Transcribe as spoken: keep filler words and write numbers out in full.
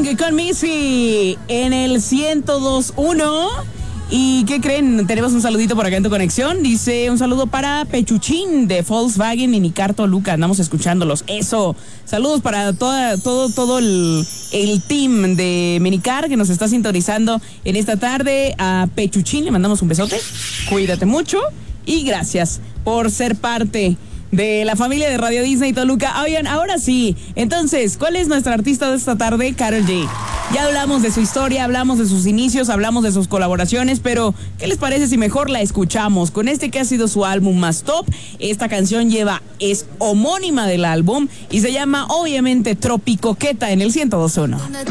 Music con Missy en el ciento dos punto uno. ¿Y qué creen? Tenemos un saludito por acá en tu conexión. Dice un saludo para Pechuchín de Volkswagen Minicar Toluca. Andamos escuchándolos. Eso. Saludos para toda, todo, todo el, el team de Minicar que nos está sintonizando en esta tarde. A Pechuchín le mandamos un besote. Cuídate mucho y gracias por ser parte de la familia de Radio Disney Toluca. Oigan, ahora sí. Entonces, ¿cuál es nuestra artista de esta tarde? Karol G. Ya hablamos de su historia, hablamos de sus inicios, hablamos de sus colaboraciones, pero ¿qué les parece si mejor la escuchamos? Con este que ha sido su álbum más top, esta canción lleva, es homónima del álbum y se llama obviamente Tropicoqueta en el ciento dos punto uno.